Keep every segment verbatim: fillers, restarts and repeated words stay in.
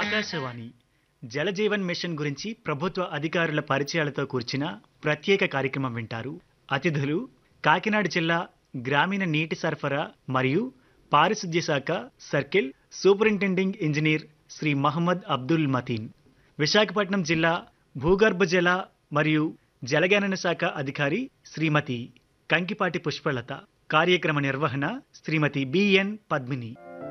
Akashvani Jal Jeevan machine గురించి ప్రభుత్వ అధికారుల పరిచయాలతో కూర్చిన ప్రత్యేక కార్యక్రమం వింటారు. అతిథులు కాకినాడ జిల్లా గ్రామీణ నీటి సరఫరా మరియు పారిశుద్ధ్య శాఖ circle superintending engineer Shri Mohammed Abdul Mateen, Visakhapatnam జిల్లా భూగర్భ జల మరియు జలగణన శాఖ అధికారి శ్రీమతి కంకిపాటి పుష్పలత. కార్యక్రమ నిర్వహణ శ్రీమతి బిఎన్ పద్మిని.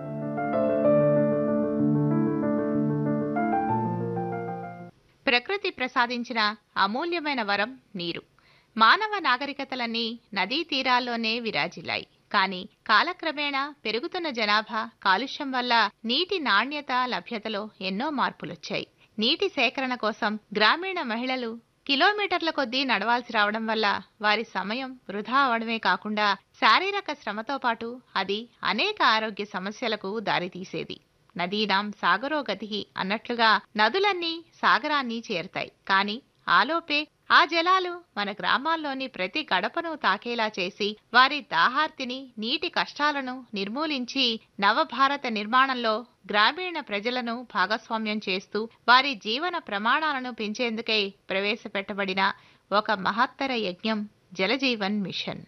ప్రకృతి ప్రసాదించిన అమూల్యమైన వరం నీరు. మానవ నాగరికతలన్నీ నదీ తీరాల్లోనే విరాజిల్లాయి. కానీ కాలక్రమేణా పెరుగుతున్న జనాభా కాలుష్యం వల్ల నీటి నాణ్యత లభ్యతలో ఎన్నో మార్పులొచ్చాయి. నీటి సేకరణ కోసం గ్రామీణ మహిళలు కిలోమీటర్ల కొద్దీ నడవాల్సి రావడం వల్ల వారి సమయం వృధా అవడమే కాకుండా శారీరక శ్రమతో పాటు అది అనేక ఆరోగ్య సమస్యలకు దారితీసేది. నదీనాం సాగరో గతిః అన్నట్లుగా నదులన్నీ సాగరాన్ని చేరుతాయి. కానీ ఆలోపే ఆ జలాలు మన గ్రామాల్లోని ప్రతి గడపను తాకేలా చేసి వారి దాహార్తిని, నీటి కష్టాలను నిర్మూలించి నవభారత నిర్మాణంలో గ్రామీణ ప్రజలను భాగస్వామ్యం చేస్తూ వారి జీవన ప్రమాణాలను పెంచేందుకై ప్రవేశపెట్టబడిన ఒక మహత్తర యజ్ఞం జలజీవన్ మిషన్.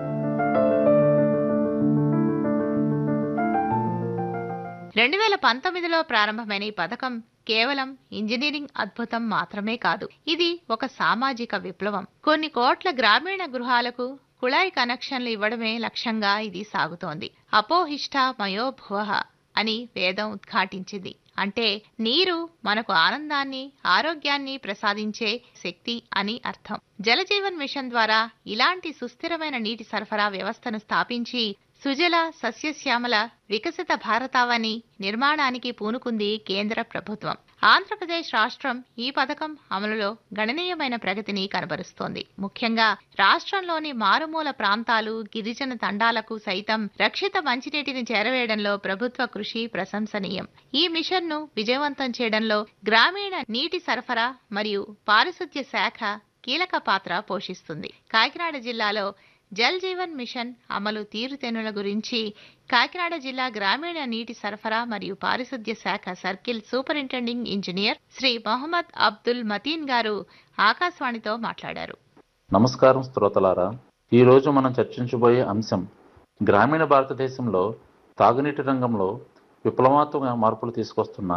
రెండు వేల పంతొమ్మిదిలో ప్రారంభమైన ఈ పథకం కేవలం ఇంజనీరింగ్ అద్భుతం మాత్రమే కాదు, ఇది ఒక సామాజిక విప్లవం. కొన్ని కోట్ల గ్రామీణ గృహాలకు కుళాయి కనెక్షన్లు ఇవ్వడమే లక్ష్యంగా ఇది సాగుతోంది. అపోహిష్ట మయో భువః అని వేదం ఉద్ఘాటించింది. అంటే నీరు మనకు ఆనందాన్ని, ఆరోగ్యాన్ని ప్రసాదించే శక్తి అని అర్థం. జలజీవన్ మిషన్ ద్వారా ఇలాంటి సుస్థిరమైన నీటి సరఫరా వ్యవస్థను స్థాపించి సుజల సస్యశ్యామల వికసిత భారతావని నిర్మాణానికి పూనుకుంది కేంద్ర ప్రభుత్వం. ఆంధ్రప్రదేశ్ రాష్ట్రం ఈ పథకం అమలులో గణనీయమైన ప్రగతిని కనబరుస్తోంది. ముఖ్యంగా రాష్ట్రంలోని మారుమూల ప్రాంతాలు, గిరిజన తండాలకు సైతం రక్షిత మంచినీటిని చేరవేయడంలో ప్రభుత్వ కృషి ప్రశంసనీయం. ఈ మిషన్ను విజయవంతం చేయడంలో గ్రామీణ నీటి సరఫరా మరియు పారిశుద్ధ్య శాఖ కీలక పాత్ర పోషిస్తుంది. కాకినాడ జిల్లాలో జల్ జీవన్ మిషన్ అమలు తీరుతెన్నుల గురించి కాకినాడ జిల్లా గ్రామీణ నీటి సరఫరా మరియు పారిశుద్ధ్య శాఖ circle superintending engineer Shri Mohammed Abdul Mateen గారు ఆకాశవాణితో మాట్లాడారు. నమస్కారం శ్రోతలారా, ఈ రోజు మనం చర్చించబోయే అంశం గ్రామీణ భారతదేశంలో తాగునీటి రంగంలో విప్లవాత్మక మార్పులు తీసుకొస్తున్న